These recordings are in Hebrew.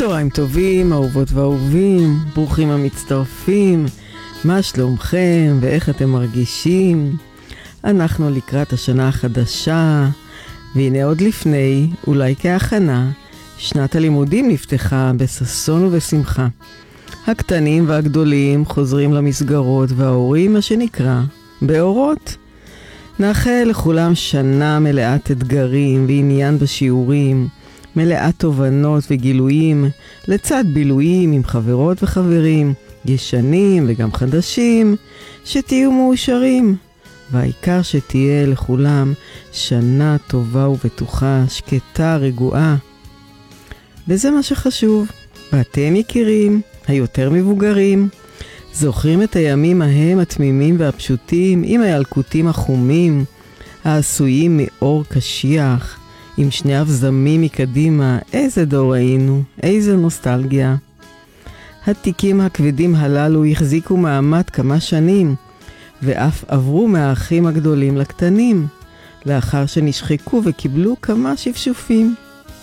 צהריים טובים, אהובות ואהובים, ברוכים המצטרפים, מה שלומכם ואיך אתם מרגישים? אנחנו לקראת השנה החדשה, והנה עוד לפני, אולי כהכנה, שנת הלימודים נפתחה בששון ובשמחה. הקטנים והגדולים חוזרים למסגרות וההורים, מה שנקרא, באורות. נאחל לכולם שנה מלאת אתגרים ועניין בשיעורים, מלאת תובנות וגילויים, לצד בילויים עם חברות וחברים, ישנים וגם חדשים, שתהיו מאושרים. והעיקר שתהיה לכולם שנה טובה ובטוחה, שקטה, רגועה. וזה מה שחשוב. ואתם יקירים, היותר מבוגרים, זוכרים את הימים ההם התמימים והפשוטים, עם הילקוטים החומים, העשויים מאור קשיח, עם שני אבזמים מקדימה, איזה דור היינו, איזה נוסטלגיה. התיקים הכבדים הללו החזיקו מעמד כמה שנים, ואף עברו מהאחים הגדולים לקטנים, לאחר שנשחקו וקיבלו כמה שפשופים.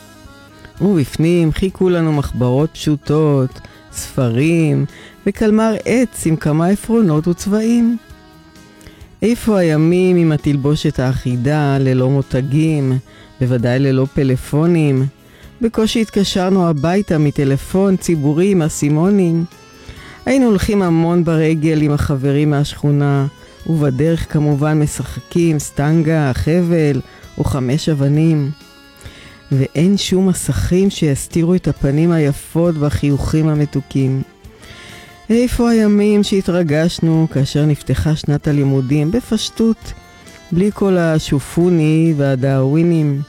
ובפנים חיכו לנו מחברות פשוטות, ספרים וקלמר עץ עם כמה עפרונות וצבעים. איפה הימים עם התלבושת האחידה, ללא מותגים, בוודאי ללא פלאפונים? בקושי התקשרנו הביתה מטלפון ציבורי עם הסימונים. היינו הולכים המון ברגל עם החברים מהשכונה, ובדרך כמובן משחקים סטנגה, חבל או 5 אבנים. ואין שום מסכים שיסתירו את הפנים היפות והחיוכים המתוקים. איפה הימים שהתרגשנו כאשר נפתחה שנת הלימודים בפשטות, בלי כל השופוני והדאווינים.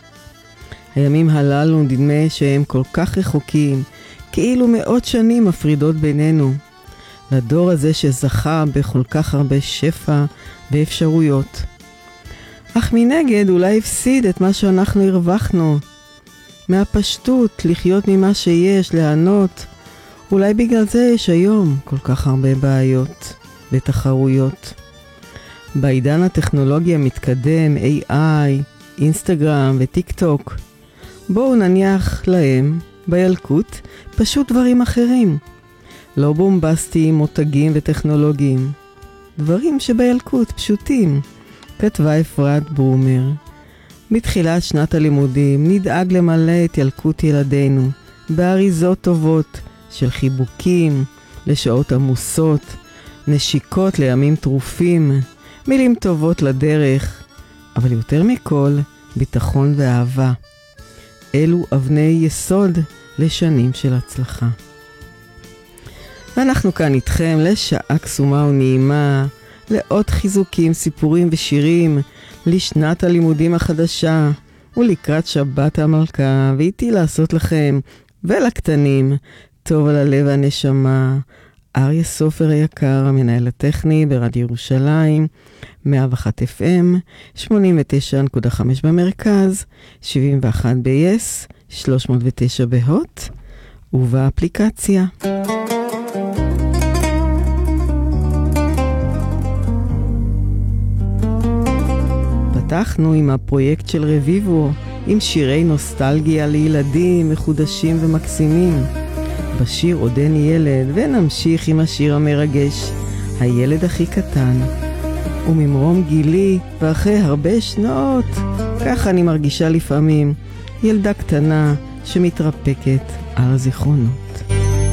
הימים הללו נדמה שהם כל כך רחוקים, כאילו מאות שנים מפרידות בינינו. לדור הזה שזכה בכל כך הרבה שפע ואפשרויות. אך מנגד אולי הפסיד את מה שאנחנו הרווחנו. מהפשטות, לחיות ממה שיש, ליהנות. אולי בגלל זה יש היום כל כך הרבה בעיות ותחרויות. בעידן הטכנולוגיה מתקדם, AI, אינסטגרם וטיק טוק. בואו נניח להם, בילקוט, פשוט דברים אחרים. לא בומבסטיים, מותגים וטכנולוגיים. דברים שבילקוט פשוטים. כתבה אפרת ברומר. בתחילת שנת הלימודים נדאג למלא את ילקוט ילדינו באריזות טובות של חיבוקים לשעות עמוסות, נשיקות לימים טרופים, מילים טובות לדרך, אבל יותר מכל ביטחון ואהבה. אלו אבני יסוד לשנים של הצלחה. ואנחנו כאן איתכם לשעה קסומה ונעימה, לעוד חיזוקים, סיפורים ושירים לשנת הלימודים החדשה ולקראת שבת המלכה, ואיתי לעשות לכם ולקטנים טוב על הלב והנשמה. אריה סופר היקר, המנהל הטכני ברדיו ירושלים, 101 FM, 89.5 במרכז, 71 ב-yes, 309 בהוט, ובאפליקציה. פתחנו עם הפרויקט של רביבו, עם שירי נוסטלגיה לילדים מחודשים ומקסימים. בשיר עודני ילד, ונמשיך עם השיר המרגש, הילד הכי קטן. וממרום גילי, ואחרי הרבה שנות, ככה אני מרגישה לפעמים, ילדה קטנה שמתרפקת על הזיכרונות.